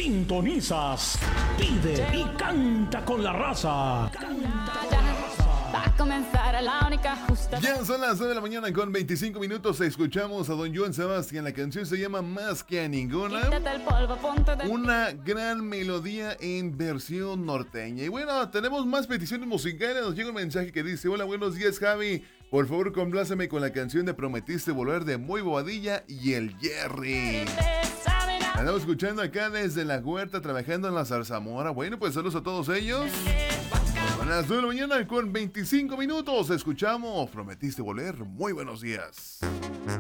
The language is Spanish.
Sintonizas, pide y canta con la raza. Va a comenzar la única justa. Ya son las 9 de la mañana con 25 minutos. Escuchamos a don Joan Sebastián. La canción se llama Más que a ninguna. Quítate el polvo, ponte de... Una gran melodía en versión norteña. Y bueno, tenemos más peticiones musicales. Nos llega un mensaje que dice: hola, buenos días, Javi. Por favor, compláceme con la canción de Prometiste Volver de Muy Bobadilla y el Jerry. Andamos escuchando acá desde la huerta, trabajando en la zarzamora. Bueno, pues saludos a todos ellos. A las 9 de la mañana con 25 minutos escuchamos Prometiste Volver. Muy buenos días.